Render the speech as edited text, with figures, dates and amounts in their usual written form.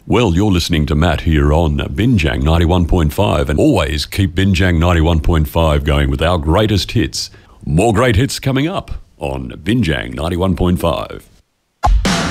Well, you're listening to Matt here on Binjang 91.5, and always keep Binjang 91.5 going with our greatest hits. More great hits coming up on Binjang 91.5.